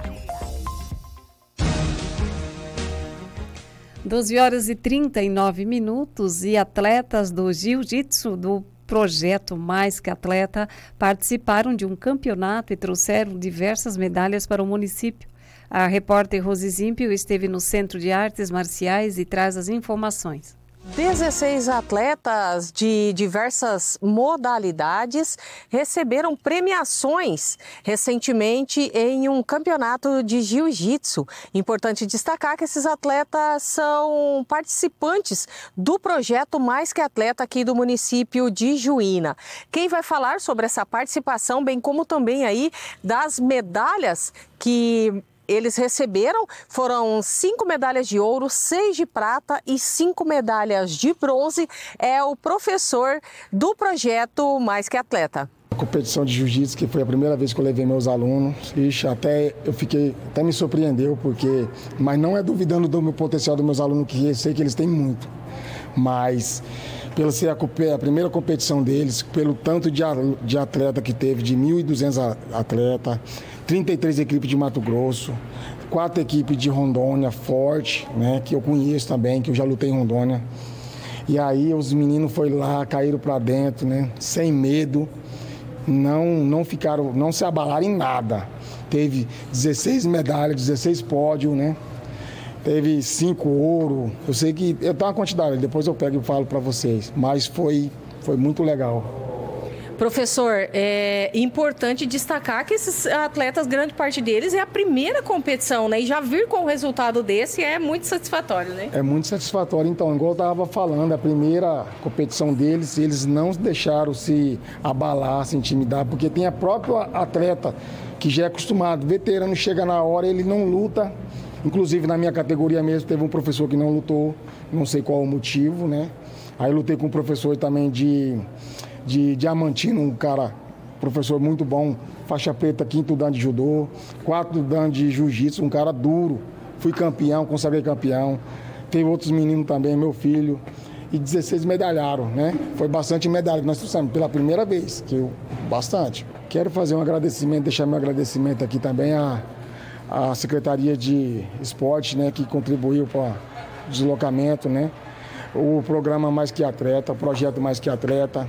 doze horas e trinta e nove minutos e atletas do Jiu-Jitsu do projeto Mais Que Atleta participaram de um campeonato e trouxeram diversas medalhas para o município. A repórter Rose Zimpio esteve no Centro de Artes Marciais e traz as informações. dezesseis atletas de diversas modalidades receberam premiações recentemente em um campeonato de jiu-jitsu. Importante destacar que esses atletas são participantes do projeto Mais Que Atleta aqui do município de Juína. Quem vai falar sobre essa participação, bem como também aí das medalhas que eles receberam, foram cinco medalhas de ouro, seis de prata e cinco medalhas de bronze, é o professor do projeto Mais Que Atleta. A competição de jiu-jitsu, que foi a primeira vez que eu levei meus alunos, ixi, até eu fiquei, até me surpreendeu, porque, mas não é duvidando do meu potencial dos meus alunos, que eu sei que eles têm muito, mas pelo ser a, a primeira competição deles, pelo tanto de, de atleta que teve, de mil e duzentos atletas, trinta e três equipes de Mato Grosso, quatro equipes de Rondônia, forte, né, que eu conheço também, que eu já lutei em Rondônia. E aí os meninos foram lá, caíram para dentro, né, sem medo, não, não ficaram, não se abalaram em nada. Teve dezesseis medalhas, dezesseis pódios, né? Teve cinco ouro. Eu sei que eu tenho uma quantidade, depois eu pego e falo para vocês, mas foi, foi muito legal. Professor, é importante destacar que esses atletas, grande parte deles, é a primeira competição, né? E já vir com o resultado desse é muito satisfatório, né? É muito satisfatório. Então, igual eu estava falando, a primeira competição deles, eles não deixaram se abalar, se intimidar, porque tem a própria atleta que já é acostumado, veterano, chega na hora, ele não luta. Inclusive, na minha categoria mesmo, teve um professor que não lutou, não sei qual o motivo, né? Aí eu lutei com um professor também de... de Diamantino, um cara, professor muito bom, faixa preta, quinto dan de judô, quatro dan de jiu-jitsu, um cara duro, fui campeão, consagrei campeão, teve outros meninos também, meu filho, e dezesseis medalharam, né? Foi bastante medalha que nós trouxemos pela primeira vez, que eu, bastante. Quero fazer um agradecimento, deixar meu agradecimento aqui também à, à Secretaria de Esporte, né, que contribuiu para o deslocamento, né? O programa Mais Que Atleta, o projeto Mais Que Atleta,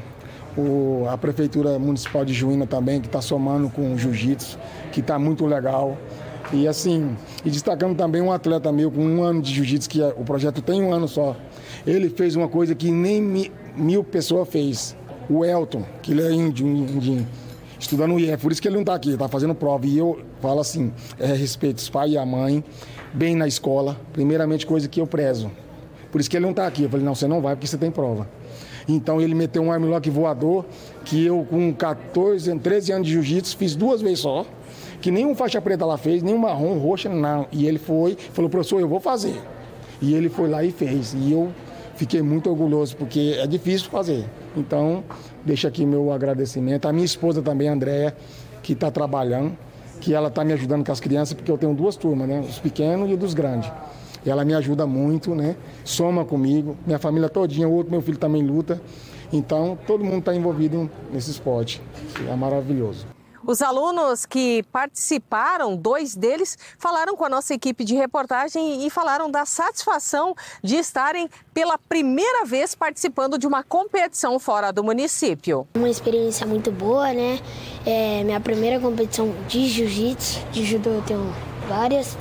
O, a Prefeitura Municipal de Juína também, que está somando com o jiu-jitsu, que está muito legal. E assim, e destacando também um atleta meu com um ano de jiu-jitsu, que é, o projeto tem um ano só. Ele fez uma coisa que nem mi, mil pessoas fez. O Elton, que ele é índio, índio estudando o I F, por isso que ele não está aqui, está fazendo prova. E eu falo assim, é, respeito os pais e a mãe, bem na escola, primeiramente coisa que eu prezo. Por isso que ele não está aqui. Eu falei, não, você não vai porque você tem prova. Então ele meteu um armlock voador, que eu com catorze, treze anos de jiu-jitsu fiz duas vezes só, que nenhum faixa preta lá fez, nenhum marrom, roxa, não. E ele foi, falou, professor, eu vou fazer. E ele foi lá e fez. E eu fiquei muito orgulhoso, porque é difícil fazer. Então, deixa aqui meu agradecimento. A minha esposa também, a Andréia, que está trabalhando, que ela está me ajudando com as crianças, porque eu tenho duas turmas, né? Os pequenos e os dos grandes. E ela me ajuda muito, né? Soma comigo, minha família todinha, o outro meu filho também luta. Então, todo mundo está envolvido nesse esporte. É maravilhoso. Os alunos que participaram, dois deles, falaram com a nossa equipe de reportagem e falaram da satisfação de estarem pela primeira vez participando de uma competição fora do município. Uma experiência muito boa, né? É minha primeira competição de jiu-jitsu, de judô eu tenho várias.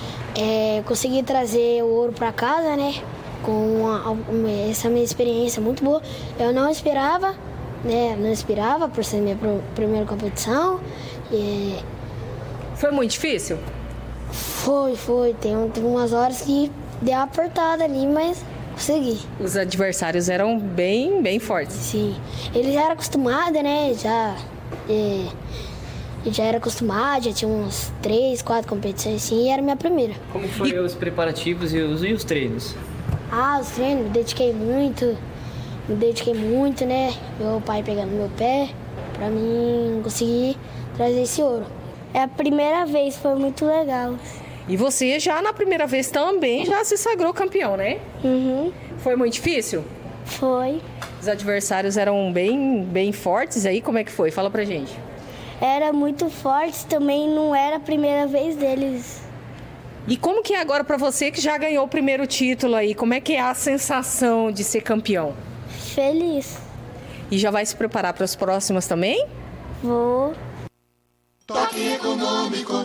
É, consegui trazer o ouro para casa, né? Com uma, uma, essa minha experiência muito boa. Eu não esperava. Né, não esperava por ser minha primeira competição. E... Foi muito difícil? Foi, foi. Tem, tem umas horas que deu uma apertada ali, mas consegui. Os adversários eram bem, bem fortes. Sim. Eles já eram acostumados, né? Já, é, já era acostumado, já tinha uns três, quatro competições assim, e era a minha primeira. Como foi e... os preparativos e os, e os treinos? Ah, os treinos, me dediquei muito. Me dediquei muito, né? Meu pai pegando meu pé pra mim conseguir trazer esse ouro. É a primeira vez, foi muito legal. E você já na primeira vez também já se sagrou campeão, né? Uhum. Foi muito difícil? Foi. Os adversários eram bem, bem fortes aí? Como é que foi? Fala pra gente. Era muito forte, também não era a primeira vez deles. E como que é agora pra você que já ganhou o primeiro título aí? Como é que é a sensação de ser campeão? Feliz. E já vai se preparar para as próximas também? Vou. Toque econômico.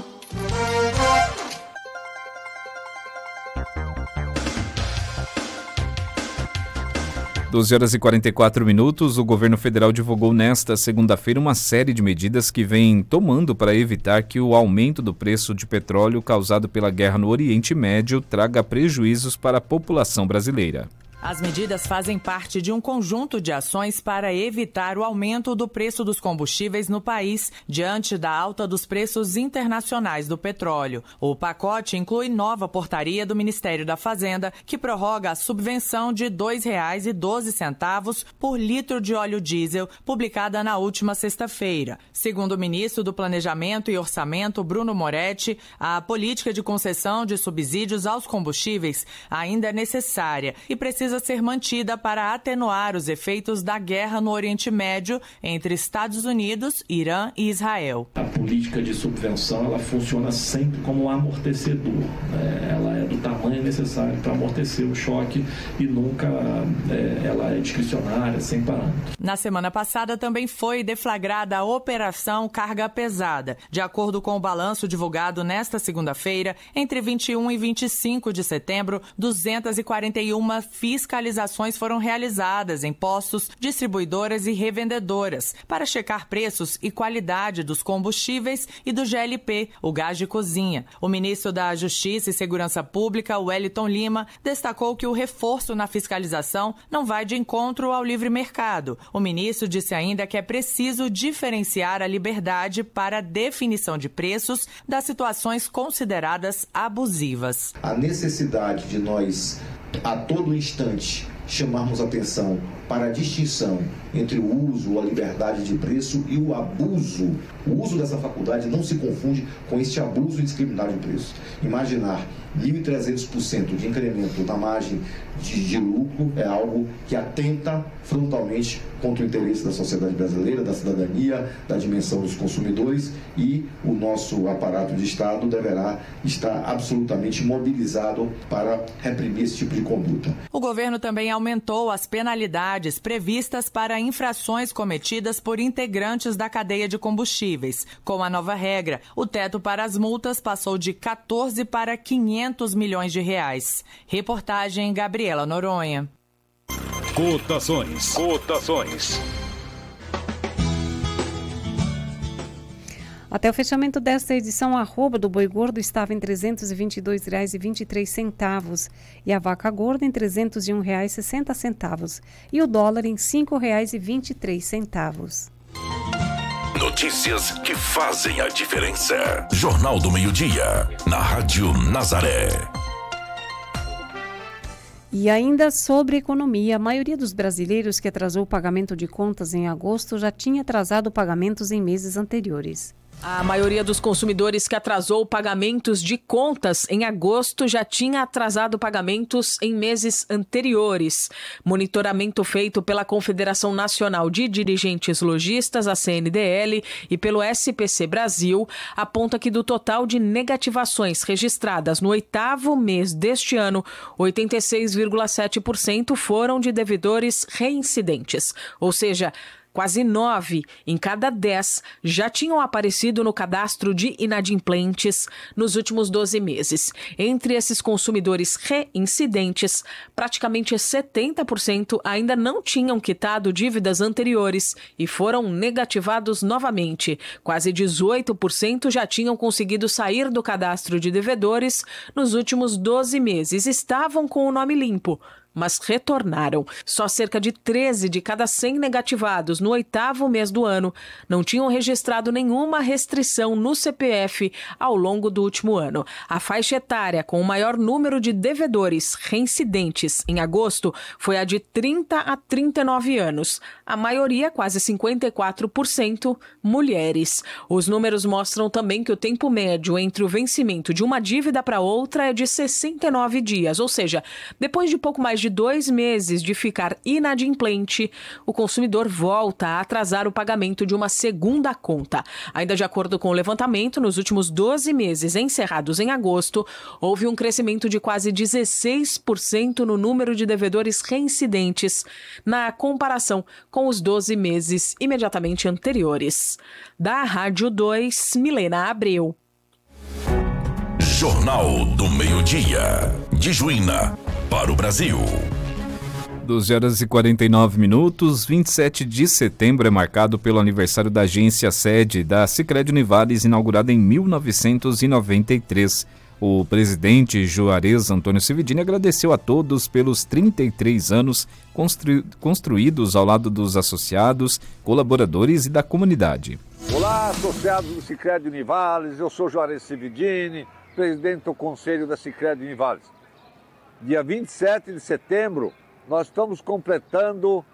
doze horas e quarenta e quatro minutos, o governo federal divulgou nesta segunda-feira uma série de medidas que vem tomando para evitar que o aumento do preço de petróleo causado pela guerra no Oriente Médio traga prejuízos para a população brasileira. As medidas fazem parte de um conjunto de ações para evitar o aumento do preço dos combustíveis no país diante da alta dos preços internacionais do petróleo. O pacote inclui nova portaria do Ministério da Fazenda, que prorroga a subvenção de dois reais e doze centavos por litro de óleo diesel, publicada na última sexta-feira. Segundo o ministro do Planejamento e Orçamento, Bruno Moretti, a política de concessão de subsídios aos combustíveis ainda é necessária e precisa ser mantida para atenuar os efeitos da guerra no Oriente Médio entre Estados Unidos, Irã e Israel. A política de subvenção ela funciona sempre como um amortecedor. Né? Ela é do tamanho necessário para amortecer o choque e nunca é, ela é discricionária, sem parâmetro. Na semana passada também foi deflagrada a Operação Carga Pesada. De acordo com o balanço divulgado nesta segunda-feira, entre vinte e um e vinte e cinco de setembro, duzentas e quarenta e uma fiscalizações foram realizadas em postos, distribuidoras e revendedoras para checar preços e qualidade dos combustíveis e do G L P, o gás de cozinha. O ministro da Justiça e Segurança Pública, Wellington Lima, destacou que o reforço na fiscalização não vai de encontro ao livre mercado. O ministro disse ainda que é preciso diferenciar a liberdade para a definição de preços das situações consideradas abusivas. A necessidade de nós, a todo instante, chamarmos atenção para a distinção entre o uso, a liberdade de preço e o abuso. O uso dessa faculdade não se confunde com este abuso indiscriminado de preço. Imaginar mil e trezentos por cento de incremento na margem de, de lucro é algo que atenta frontalmente contra o interesse da sociedade brasileira, da cidadania, da dimensão dos consumidores, e o nosso aparato de Estado deverá estar absolutamente mobilizado para reprimir esse tipo de conduta. O governo também aumentou as penalidades previstas para infrações cometidas por integrantes da cadeia de combustíveis. Com a nova regra, o teto para as multas passou de quatorze para quinhentos milhões de reais. Reportagem Gabriela Noronha. Cotações. Cotações. Até o fechamento desta edição, a arroba do boi gordo estava em trezentos e vinte e dois reais e vinte e três centavos e a vaca gorda em trezentos e um reais e sessenta centavos e o dólar em cinco reais e vinte e três centavos. Notícias que fazem a diferença. Jornal do Meio-Dia, na Rádio Nazaré. E ainda sobre economia, a maioria dos brasileiros que atrasou o pagamento de contas em agosto já tinha atrasado pagamentos em meses anteriores. A maioria dos consumidores que atrasou pagamentos de contas em agosto já tinha atrasado pagamentos em meses anteriores. Monitoramento feito pela Confederação Nacional de Dirigentes Lojistas, a C N D L, e pelo S P C Brasil, aponta que do total de negativações registradas no oitavo mês deste ano, oitenta e seis vírgula sete por cento foram de devedores reincidentes, ou seja, quase nove em cada dez já tinham aparecido no cadastro de inadimplentes nos últimos doze meses. Entre esses consumidores reincidentes, praticamente setenta por cento ainda não tinham quitado dívidas anteriores e foram negativados novamente. Quase dezoito por cento já tinham conseguido sair do cadastro de devedores nos últimos doze meses. Estavam com o nome limpo, mas retornaram. Só cerca de treze de cada cem negativados no oitavo mês do ano não tinham registrado nenhuma restrição no C P F ao longo do último ano. A faixa etária com o maior número de devedores reincidentes em agosto foi a de trinta a trinta e nove anos. A maioria, quase cinquenta e quatro por cento, mulheres. Os números mostram também que o tempo médio entre o vencimento de uma dívida para outra é de sessenta e nove dias, ou seja, depois de pouco mais de de dois meses de ficar inadimplente, o consumidor volta a atrasar o pagamento de uma segunda conta. Ainda de acordo com o levantamento, nos últimos doze meses encerrados em agosto, houve um crescimento de quase dezesseis por cento no número de devedores reincidentes, na comparação com os doze meses imediatamente anteriores. Da Rádio dois, Milena Abreu. Jornal do Meio-Dia, de Juína, para o Brasil. doze horas e quarenta e nove minutos, vinte e sete de setembro é marcado pelo aniversário da agência sede da Sicredi Univales, inaugurada em mil novecentos e noventa e três. O presidente Juarez Antônio Cividini agradeceu a todos pelos trinta e três anos constru... construídos ao lado dos associados, colaboradores e da comunidade. Olá, associados do Sicredi Univales, eu sou Juarez Cividini, presidente do Conselho da Sicredi Univales. Dia vinte e sete de setembro, nós estamos completando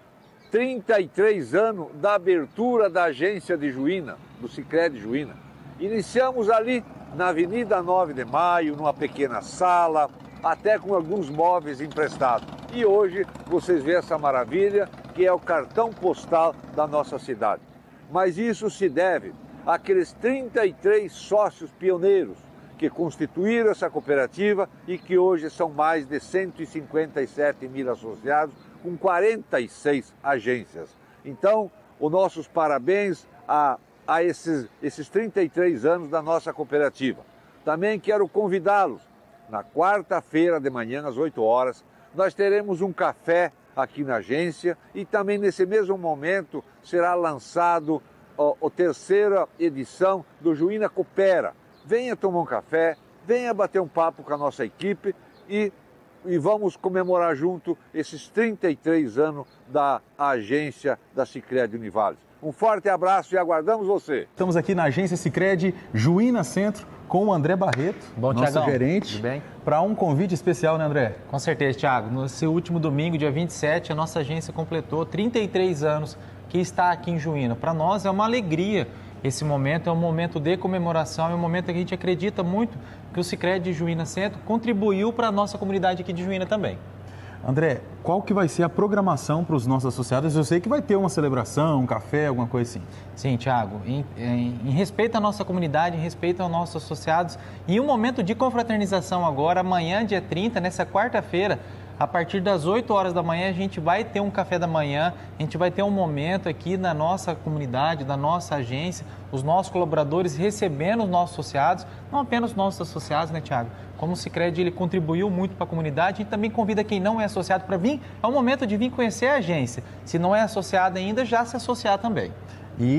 trinta e três anos da abertura da agência de Juína, do Sicredi Juína. Iniciamos ali na Avenida nove de Maio, numa pequena sala, até com alguns móveis emprestados. E hoje vocês veem essa maravilha que é o cartão postal da nossa cidade. Mas isso se deve àqueles trinta e três sócios pioneiros que constituíram essa cooperativa e que hoje são mais de cento e cinquenta e sete mil associados com quarenta e seis agências. Então, os nossos parabéns a, a esses, esses trinta e três anos da nossa cooperativa. Também quero convidá-los. Na quarta-feira de manhã, às oito horas, nós teremos um café aqui na agência e também nesse mesmo momento será lançado a, a terceira edição do Juína Coopera. Venha tomar um café, venha bater um papo com a nossa equipe e, e vamos comemorar junto esses trinta e três anos da agência da Sicredi Univales. Um forte abraço e aguardamos você. Estamos aqui na agência Sicredi Juína Centro com o André Barreto, Bom, nosso Thiagão, gerente, para um convite especial, né, André? Com certeza, Thiago. No seu último domingo, dia vinte e sete, a nossa agência completou trinta e três anos que está aqui em Juína. Para nós é uma alegria. Esse momento é um momento de comemoração, é um momento que a gente acredita muito que o Sicredi Juína Centro contribuiu para a nossa comunidade aqui de Juína também. André, qual que vai ser a programação para os nossos associados? Eu sei que vai ter uma celebração, um café, alguma coisa assim. Sim, Thiago. Em, em, em respeito à nossa comunidade, em respeito aos nossos associados, e um momento de confraternização agora, amanhã, dia trinta, nessa quarta-feira, a partir das oito horas da manhã, a gente vai ter um café da manhã, a gente vai ter um momento aqui na nossa comunidade, da nossa agência, os nossos colaboradores recebendo os nossos associados, não apenas os nossos associados, né, Thiago? Como o Sicredi, ele contribuiu muito para a comunidade, a gente também convida quem não é associado para vir, é o momento de vir conhecer a agência. Se não é associado ainda, já se associar também. E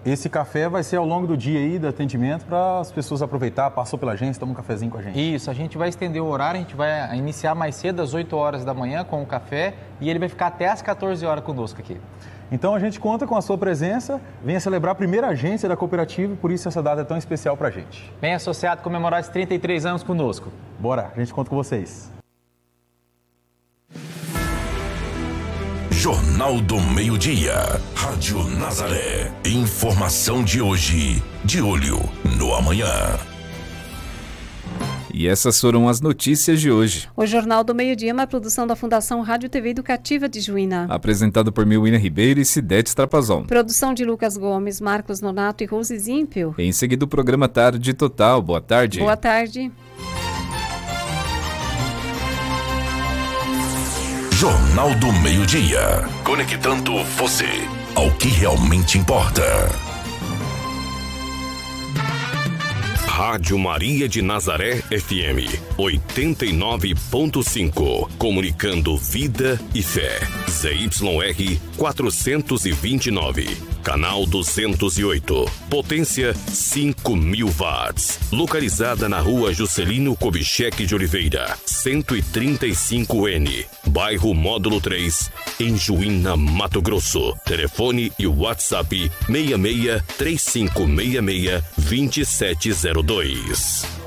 esse café vai ser ao longo do dia aí, do atendimento, para as pessoas aproveitar, passou pela agência, toma um cafezinho com a gente. Isso, a gente vai estender o horário, a gente vai iniciar mais cedo, às oito horas da manhã, com o café, e ele vai ficar até às quatorze horas conosco aqui. Então a gente conta com a sua presença, venha celebrar a primeira agência da cooperativa e por isso essa data é tão especial pra gente. Vem associado comemorar esses trinta e três anos conosco. Bora, a gente conta com vocês. Jornal do Meio-Dia, Rádio Nazaré. Informação de hoje, de olho no amanhã. E essas foram as notícias de hoje. O Jornal do Meio-Dia é uma produção da Fundação Rádio e T V Educativa de Juína. Apresentado por Milwina Ribeiro e Cidete Trapazon. Produção de Lucas Gomes, Marcos Nonato e Rose Zímpio. Em seguida o programa Tarde Total. Boa tarde. Boa tarde. Jornal do Meio-Dia. Conectando você ao que realmente importa. Rádio Maria de Nazaré F M oitenta e nove ponto cinco, comunicando vida e fé. Z Y R quatrocentos e vinte e nove, canal duzentos e oito, potência cinco mil watts, localizada na Rua Juscelino Kubitschek de Oliveira, cento e trinta e cinco N, bairro Módulo três, em Juína, Mato Grosso. Telefone e WhatsApp seis seis três cinco seis seis dois sete zero dois.